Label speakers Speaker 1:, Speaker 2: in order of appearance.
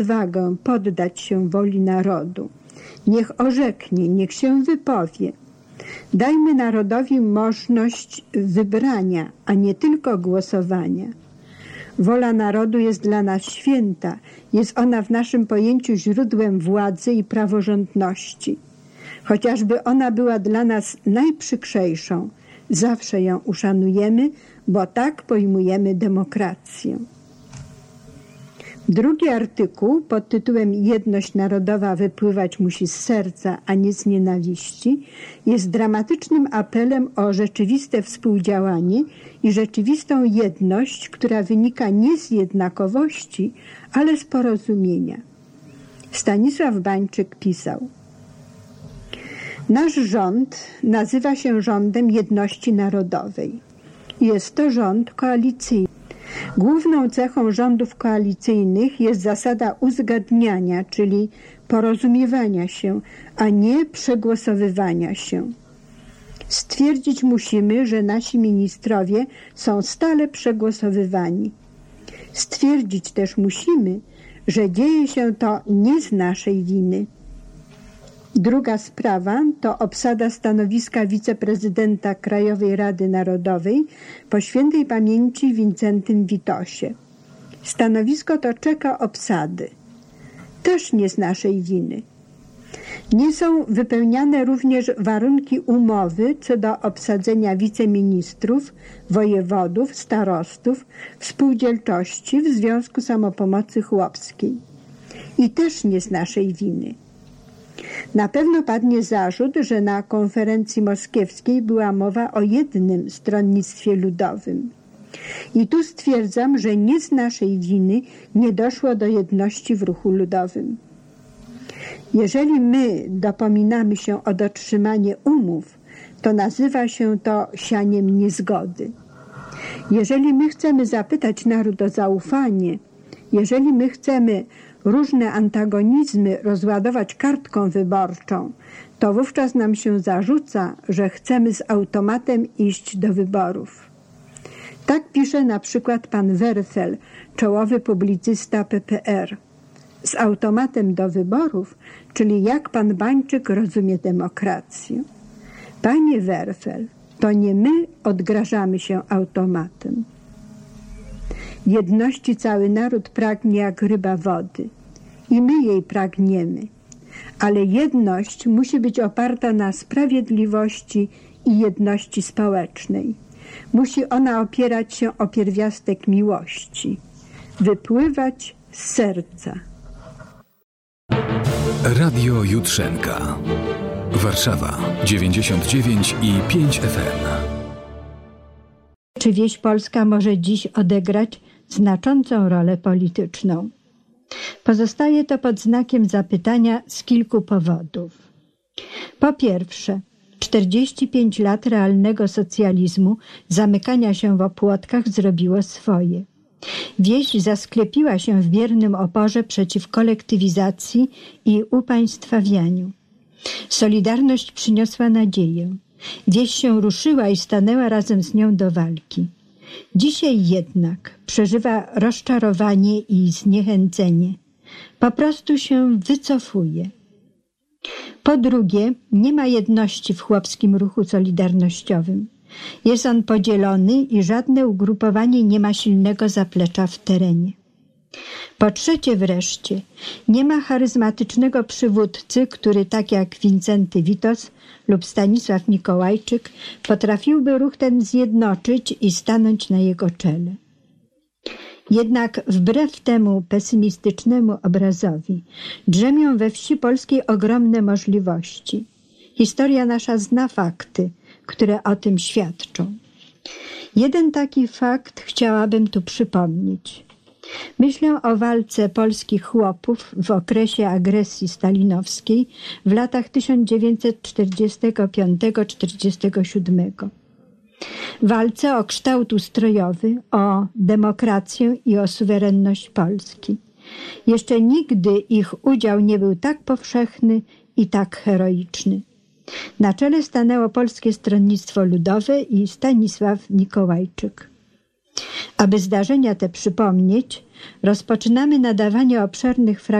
Speaker 1: odwagę poddać się woli narodu. Niech orzeknie, niech się wypowie. Dajmy narodowi możliwość wybrania, a nie tylko głosowania. Wola narodu jest dla nas święta. Jest ona w naszym pojęciu źródłem władzy i praworządności. Chociażby ona była dla nas najprzykrzejszą, zawsze ją uszanujemy, bo tak pojmujemy demokrację. Drugi artykuł pod tytułem Jedność narodowa wypływać musi z serca, a nie z nienawiści, jest dramatycznym apelem o rzeczywiste współdziałanie i rzeczywistą jedność, która wynika nie z jednakowości, ale z porozumienia. Stanisław Bańczyk pisał: nasz rząd nazywa się rządem jedności narodowej. Jest to rząd koalicyjny. Główną cechą rządów koalicyjnych jest zasada uzgadniania, czyli porozumiewania się, a nie przegłosowywania się. Stwierdzić musimy, że nasi ministrowie są stale przegłosowywani. Stwierdzić też musimy, że dzieje się to nie z naszej winy. Druga sprawa to obsada stanowiska wiceprezydenta Krajowej Rady Narodowej po świętej pamięci Wincentym Witosie. Stanowisko to czeka obsady. Też nie z naszej winy. Nie są wypełniane również warunki umowy co do obsadzenia wiceministrów, wojewodów, starostów w spółdzielczości w Związku Samopomocy Chłopskiej. I też nie z naszej winy. Na pewno padnie zarzut, że na konferencji moskiewskiej była mowa o jednym stronnictwie ludowym. I tu stwierdzam, że nie z naszej winy nie doszło do jedności w ruchu ludowym. Jeżeli my dopominamy się o dotrzymanie umów, to nazywa się to sianiem niezgody. Jeżeli my chcemy zapytać naród o zaufanie, jeżeli my chcemy różne antagonizmy rozładować kartką wyborczą, to wówczas nam się zarzuca, że chcemy z automatem iść do wyborów. Tak pisze na przykład pan Werfel, czołowy publicysta PPR. Z automatem do wyborów, czyli jak pan Bańczyk rozumie demokrację. Panie Werfel, to nie my odgrażamy się automatem. Jedności cały naród pragnie jak ryba wody. I my jej pragniemy. Ale jedność musi być oparta na sprawiedliwości i jedności społecznej. Musi ona opierać się o pierwiastek miłości. Wypływać z serca.
Speaker 2: Radio Jutrzenka. Warszawa 99,5 FM.
Speaker 1: Czy wieś polska może dziś odegrać znaczącą rolę polityczną? Pozostaje to pod znakiem zapytania z kilku powodów. Po pierwsze, 45 lat realnego socjalizmu, zamykania się w opłotkach zrobiło swoje. Wieś zasklepiła się w biernym oporze przeciw kolektywizacji i upaństwawianiu. Solidarność przyniosła nadzieję. Wieś się ruszyła i stanęła razem z nią do walki. Dzisiaj jednak przeżywa rozczarowanie i zniechęcenie. Po prostu się wycofuje. Po drugie, nie ma jedności w chłopskim ruchu solidarnościowym. Jest on podzielony i żadne ugrupowanie nie ma silnego zaplecza w terenie. Po trzecie wreszcie, nie ma charyzmatycznego przywódcy, który tak jak Wincenty Witos lub Stanisław Mikołajczyk potrafiłby ruch ten zjednoczyć i stanąć na jego czele. Jednak wbrew temu pesymistycznemu obrazowi drzemią we wsi polskiej ogromne możliwości. Historia nasza zna fakty, które o tym świadczą. Jeden taki fakt chciałabym tu przypomnieć. Myślę o walce polskich chłopów w okresie agresji stalinowskiej w latach 1945-1947. Walce o kształt ustrojowy, o demokrację i o suwerenność Polski. Jeszcze nigdy ich udział nie był tak powszechny i tak heroiczny. Na czele stanęło Polskie Stronnictwo Ludowe i Stanisław Mikołajczyk. Aby zdarzenia te przypomnieć, rozpoczynamy nadawanie obszernych fragmentów